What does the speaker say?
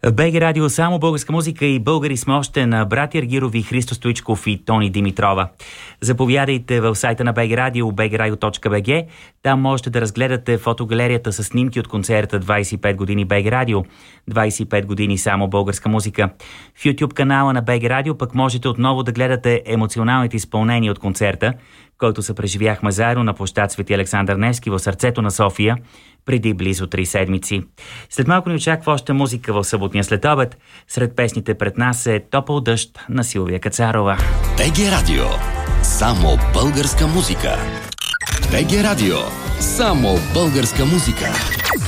БГ Радио, само българска музика и българи сме още на Братя Аргирови, Христо Стоичков и Тони Димитрова. Заповядайте в сайта на БГ Радио, bgradio.bg. Там можете да разгледате фотогалерията с снимки от концерта 25 години БГ Радио, 25 години само българска музика. В YouTube канала на БГ Радио пък можете отново да гледате емоционалните изпълнения от концерта, който се преживяхме заедно на площад Свети Александър Невски в сърцето на София преди близо 3 седмици. След малко ни очаква още музика в съботния следобед. Сред песните пред нас е "Топъл дъжд" на Силвия Кацарова. БГ Радио. Само българска музика. БГ Радио. Само българска музика.